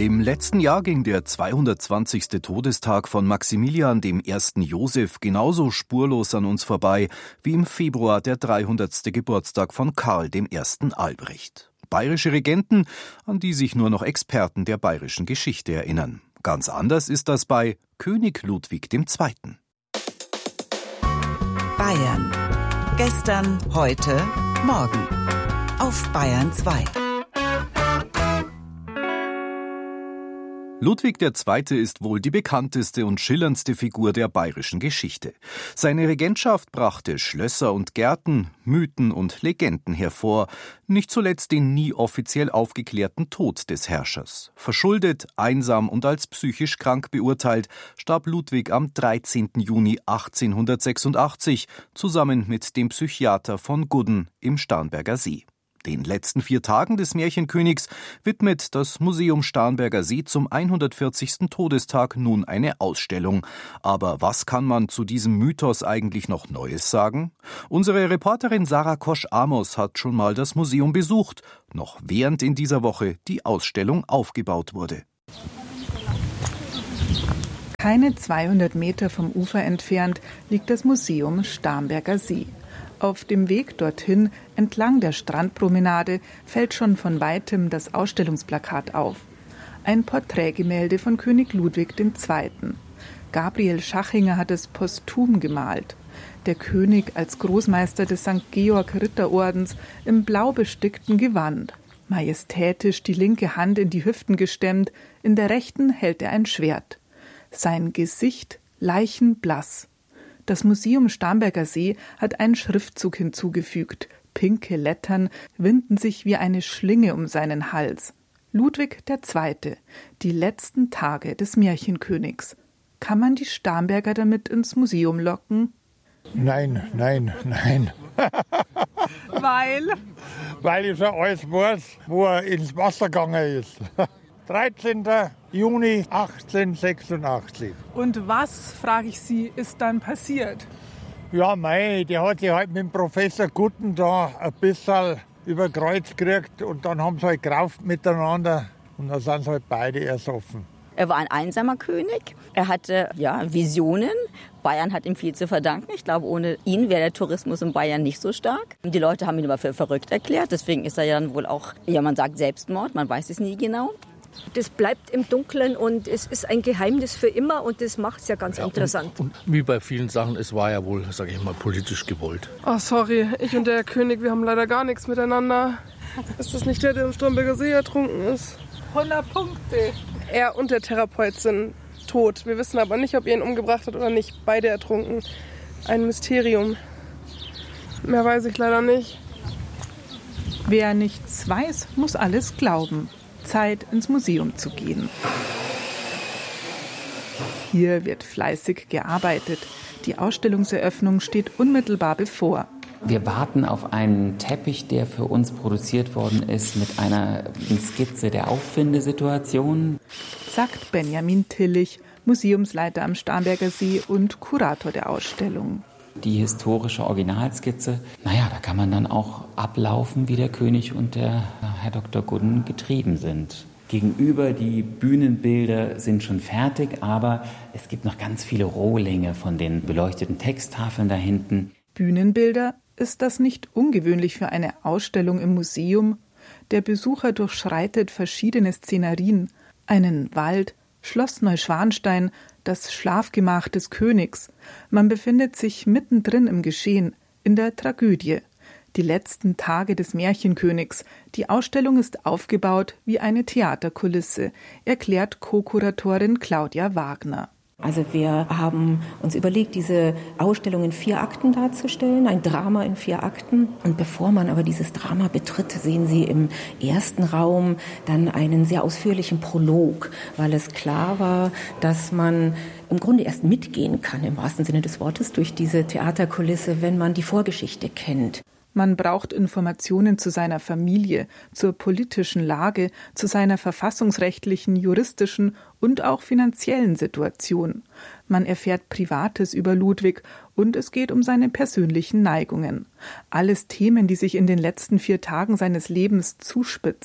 Im letzten Jahr ging der 220. Todestag von Maximilian I. Joseph genauso spurlos an uns vorbei wie im Februar der 300. Geburtstag von Karl I. Albrecht. Bayerische Regenten, an die sich nur noch Experten der bayerischen Geschichte erinnern. Ganz anders ist das bei König Ludwig II. Bayern. Gestern, heute, morgen. Auf Bayern 2. Ludwig II. Ist wohl die bekannteste und schillerndste Figur der bayerischen Geschichte. Seine Regentschaft brachte Schlösser und Gärten, Mythen und Legenden hervor, nicht zuletzt den nie offiziell aufgeklärten Tod des Herrschers. Verschuldet, einsam und als psychisch krank beurteilt, starb Ludwig am 13. Juni 1886 zusammen mit dem Psychiater von Gudden im Starnberger See. Den letzten 4 Tagen des Märchenkönigs widmet das Museum Starnberger See zum 140. Todestag nun eine Ausstellung. Aber was kann man zu diesem Mythos eigentlich noch Neues sagen? Unsere Reporterin Sarah Kosch-Amos hat schon mal das Museum besucht, noch während in dieser Woche die Ausstellung aufgebaut wurde. Keine 200 Meter vom Ufer entfernt liegt das Museum Starnberger See. Auf dem Weg dorthin, entlang der Strandpromenade, fällt schon von weitem das Ausstellungsplakat auf. Ein Porträtgemälde von König Ludwig II. Gabriel Schachinger hat es posthum gemalt. Der König als Großmeister des St. Georg Ritterordens im blau bestickten Gewand. Majestätisch die linke Hand in die Hüften gestemmt, in der rechten hält er ein Schwert. Sein Gesicht leichenblass. Das Museum Starnberger See hat einen Schriftzug hinzugefügt. Pinke Lettern winden sich wie eine Schlinge um seinen Hals. Ludwig II., die letzten Tage des Märchenkönigs. Kann man die Starnberger damit ins Museum locken? Nein. Weil ich schon alles weiß, wo er ins Wasser gegangen ist. 13. Juni 1886. Und was, frage ich Sie, ist dann passiert? Ja, der hat sich halt mit dem Professor Gudden da ein bisschen über Kreuz gekriegt und dann haben sie halt gerauft miteinander und dann sind sie halt beide ersoffen. Er war ein einsamer König, er hatte Visionen. Bayern hat ihm viel zu verdanken. Ich glaube, ohne ihn wäre der Tourismus in Bayern nicht so stark. Die Leute haben ihn aber für verrückt erklärt, deswegen ist er ja dann wohl auch, man sagt Selbstmord, man weiß es nie genau. Das bleibt im Dunkeln und es ist ein Geheimnis für immer und das macht es ja ganz interessant. Und wie bei vielen Sachen, es war ja wohl, sage ich mal, politisch gewollt. Oh, sorry, ich und der König, wir haben leider gar nichts miteinander. Ist das nicht der im Starnberger See ertrunken ist? 100 Punkte. Er und der Therapeut sind tot. Wir wissen aber nicht, ob er ihn umgebracht hat oder nicht. Beide ertrunken. Ein Mysterium. Mehr weiß ich leider nicht. Wer nichts weiß, muss alles glauben. Zeit, ins Museum zu gehen. Hier wird fleißig gearbeitet. Die Ausstellungseröffnung steht unmittelbar bevor. Wir warten auf einen Teppich, der für uns produziert worden ist mit einer Skizze der Auffindesituation, sagt Benjamin Tillich, Museumsleiter am Starnberger See und Kurator der Ausstellung. Die historische Originalskizze, da kann man dann auch ablaufen, wie der König und der Herr Dr. Gudden getrieben sind. Gegenüber die Bühnenbilder sind schon fertig, aber es gibt noch ganz viele Rohlinge von den beleuchteten Texttafeln da hinten. Bühnenbilder? Ist das nicht ungewöhnlich für eine Ausstellung im Museum? Der Besucher durchschreitet verschiedene Szenerien. Einen Wald, Schloss Neuschwanstein, das Schlafgemach des Königs. Man befindet sich mittendrin im Geschehen, in der Tragödie. Die letzten Tage des Märchenkönigs. Die Ausstellung ist aufgebaut wie eine Theaterkulisse, erklärt Co-Kuratorin Claudia Wagner. Also wir haben uns überlegt, diese Ausstellung in 4 Akten darzustellen, ein Drama in 4 Akten. Und bevor man aber dieses Drama betritt, sehen Sie im ersten Raum dann einen sehr ausführlichen Prolog, weil es klar war, dass man im Grunde erst mitgehen kann, im wahrsten Sinne des Wortes, durch diese Theaterkulisse, wenn man die Vorgeschichte kennt. Man braucht Informationen zu seiner Familie, zur politischen Lage, zu seiner verfassungsrechtlichen, juristischen und auch finanziellen Situation. Man erfährt Privates über Ludwig und es geht um seine persönlichen Neigungen. Alles Themen, die sich in den letzten 4 Tagen seines Lebens zuspitzen.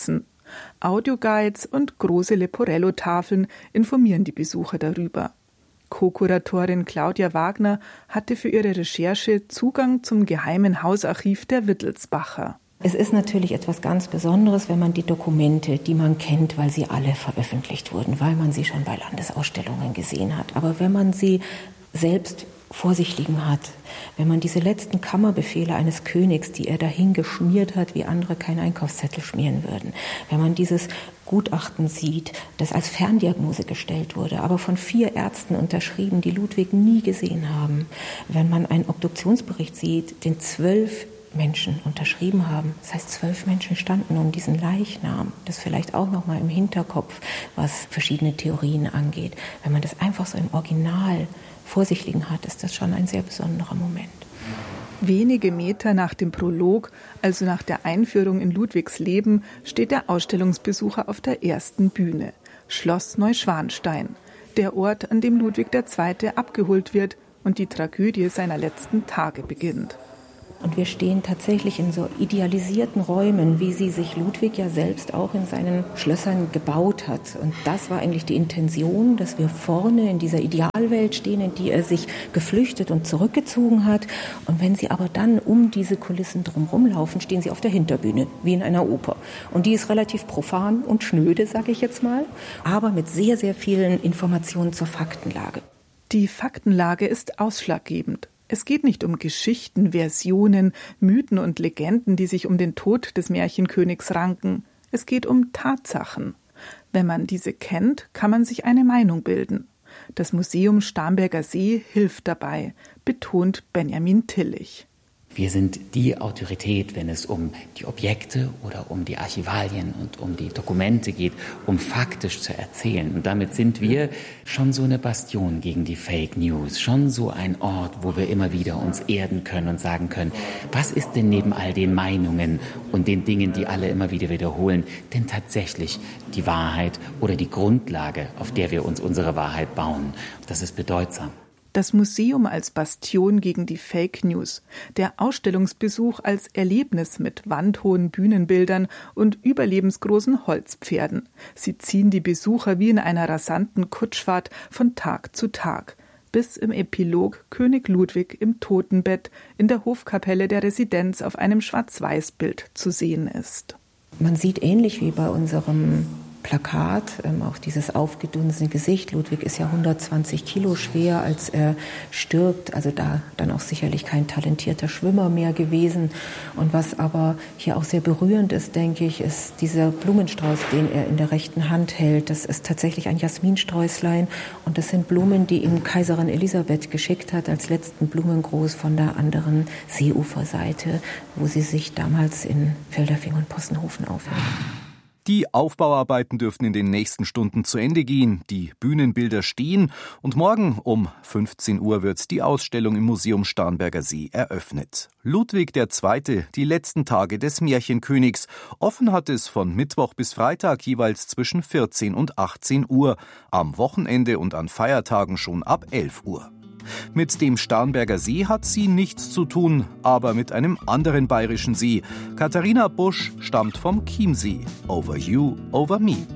Audioguides und große Leporello-Tafeln informieren die Besucher darüber. Co-Kuratorin Claudia Wagner hatte für ihre Recherche Zugang zum geheimen Hausarchiv der Wittelsbacher. Es ist natürlich etwas ganz Besonderes, wenn man die Dokumente, die man kennt, weil sie alle veröffentlicht wurden, weil man sie schon bei Landesausstellungen gesehen hat. Aber wenn man sie selbst vor sich liegen hat, wenn man diese letzten Kammerbefehle eines Königs, die er dahin geschmiert hat, wie andere keinen Einkaufszettel schmieren würden, wenn man dieses Gutachten sieht, das als Ferndiagnose gestellt wurde, aber von 4 Ärzten unterschrieben, die Ludwig nie gesehen haben, wenn man einen Obduktionsbericht sieht, den 12 Menschen unterschrieben haben. Das heißt, 12 Menschen standen um diesen Leichnam. Das vielleicht auch noch mal im Hinterkopf, was verschiedene Theorien angeht. Wenn man das einfach so im Original vor sich liegen hat, ist das schon ein sehr besonderer Moment. Wenige Meter nach dem Prolog, also nach der Einführung in Ludwigs Leben, steht der Ausstellungsbesucher auf der ersten Bühne. Schloss Neuschwanstein, der Ort, an dem Ludwig II. Abgeholt wird und die Tragödie seiner letzten Tage beginnt. Und wir stehen tatsächlich in so idealisierten Räumen, wie sie sich Ludwig ja selbst auch in seinen Schlössern gebaut hat. Und das war eigentlich die Intention, dass wir vorne in dieser Idealwelt stehen, in die er sich geflüchtet und zurückgezogen hat. Und wenn Sie aber dann um diese Kulissen drumherum laufen, stehen Sie auf der Hinterbühne, wie in einer Oper. Und die ist relativ profan und schnöde, sage ich jetzt mal, aber mit sehr, sehr vielen Informationen zur Faktenlage. Die Faktenlage ist ausschlaggebend. Es geht nicht um Geschichten, Versionen, Mythen und Legenden, die sich um den Tod des Märchenkönigs ranken. Es geht um Tatsachen. Wenn man diese kennt, kann man sich eine Meinung bilden. Das Museum Starnberger See hilft dabei, betont Benjamin Tillich. Wir sind die Autorität, wenn es um die Objekte oder um die Archivalien und um die Dokumente geht, um faktisch zu erzählen. Und damit sind wir schon so eine Bastion gegen die Fake News, schon so ein Ort, wo wir immer wieder uns erden können und sagen können, was ist denn neben all den Meinungen und den Dingen, die alle immer wieder wiederholen, denn tatsächlich die Wahrheit oder die Grundlage, auf der wir uns unsere Wahrheit bauen. Das ist bedeutsam. Das Museum als Bastion gegen die Fake News, der Ausstellungsbesuch als Erlebnis mit wandhohen Bühnenbildern und überlebensgroßen Holzpferden. Sie ziehen die Besucher wie in einer rasanten Kutschfahrt von Tag zu Tag, bis im Epilog König Ludwig im Totenbett in der Hofkapelle der Residenz auf einem Schwarz-Weiß-Bild zu sehen ist. Man sieht ähnlich wie bei unserem Plakat, auch dieses aufgedunsene Gesicht. Ludwig ist ja 120 Kilo schwer, als er stirbt. Also da dann auch sicherlich kein talentierter Schwimmer mehr gewesen. Und was aber hier auch sehr berührend ist, denke ich, ist dieser Blumenstrauß, den er in der rechten Hand hält. Das ist tatsächlich ein Jasminsträußlein. Und das sind Blumen, die ihm Kaiserin Elisabeth geschickt hat, als letzten Blumengruß von der anderen Seeuferseite, wo sie sich damals in Feldafing und Possenhofen aufhält. Die Aufbauarbeiten dürften in den nächsten Stunden zu Ende gehen. Die Bühnenbilder stehen und morgen um 15 Uhr wird die Ausstellung im Museum Starnberger See eröffnet. Ludwig II., die letzten Tage des Märchenkönigs. Offen hat es von Mittwoch bis Freitag jeweils zwischen 14 und 18 Uhr. Am Wochenende und an Feiertagen schon ab 11 Uhr. Mit dem Starnberger See hat sie nichts zu tun, aber mit einem anderen bayerischen See. Katharina Busch stammt vom Chiemsee. Over You, Over Me.